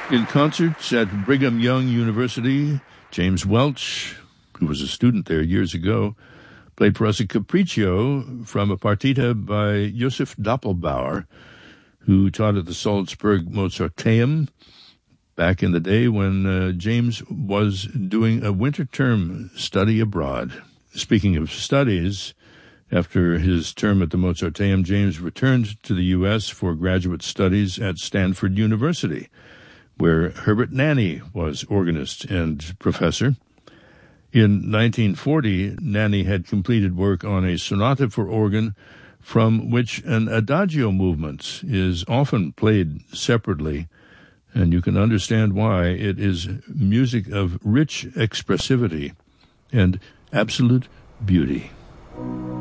In concerts at Brigham Young University, James Welch, who was a student there years ago, played for us a capriccio from a partita by Josef Doppelbauer, who taught at the Salzburg Mozarteum back in the day when James was doing a winter term study abroad. Speaking of studies, after his term at the Mozarteum, James returned to the U.S. for graduate studies at Stanford University, where Herbert Nanny was organist and professor. In 1940, Nanny had completed work on a sonata for organ from which an adagio movement is often played separately, and you can understand why. It is music of rich expressivity and absolute beauty.